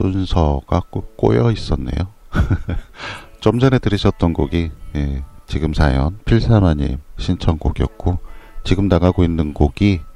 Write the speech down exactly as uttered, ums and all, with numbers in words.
순서가 꼭 꼬여 있었네요. 좀 전에 들으셨던 곡이 예, 지금 사연 필사마님 신청곡이었고, 지금 나가고 있는 곡이